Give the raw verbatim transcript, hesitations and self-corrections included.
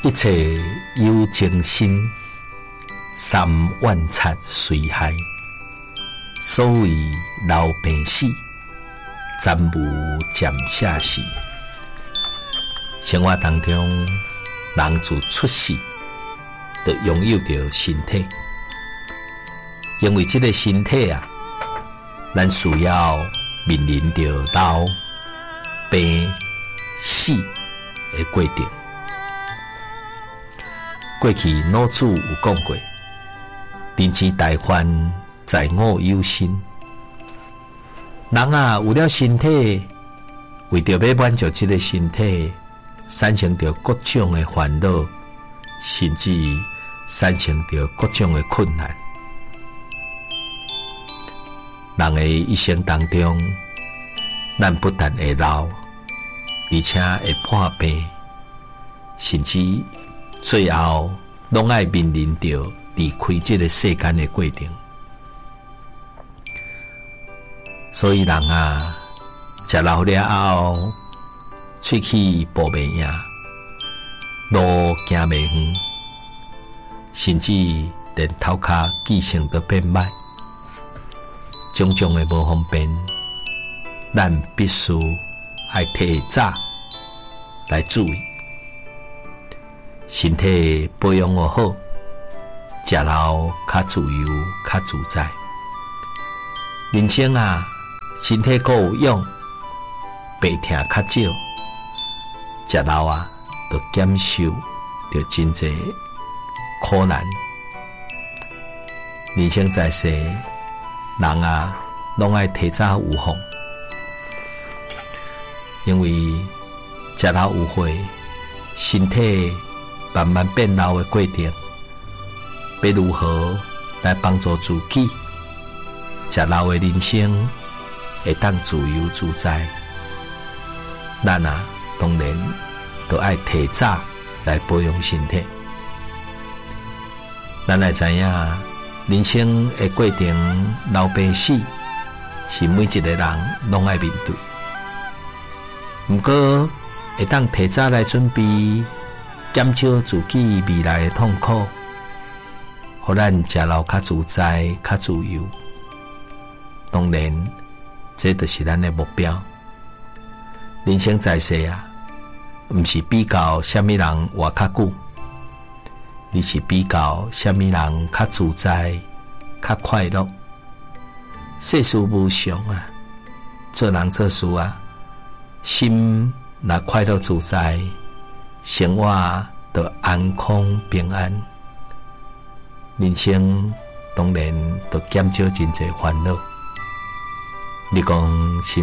一切有情心，三万贼随害。所谓老病死，暂无暂下死。生活当中，人自出世就拥有着身体，因为这个身体啊，咱需要面临着老、病、死的过程。过去老祖有讲过，人之大患，在我有心。人啊，有了身体，为着要满足这个身体，产生着各种的烦恼，甚至产生着各种的困难。人的一生当中，咱不但会老，而且会破病，甚至最后拢爱面临着离开这个世间的过程。所以人啊，食老了后，喙齿步袂赢，路行袂远，甚至连头壳记性都变歹，种种的无方便，咱必须爱提早来注意。身体保养我好，食老较自由、较自在。人生啊，身体够有用，病痛较少，食老啊，就减少着真侪苦难。人生在世，人啊，拢爱提早有福，因为食老有岁，身体慢慢变老的过程，要如何来帮助自己？食老的人生会当自由自在，咱啊，当然都爱提早来保养身体。咱来知影，人生的过程，老病死是每一个人拢爱面对。不过，会当提早来准备，减少自己未来的痛苦，互咱食老较自在、较自由。当然，这就是咱的目标。人生在世啊，不是比较什么人活较久，而是比较什么人较自在、较快乐。世事无常啊，做人做事啊，心若快乐自在，生活就安康平安。人生当然就减少真侪烦恼。你讲是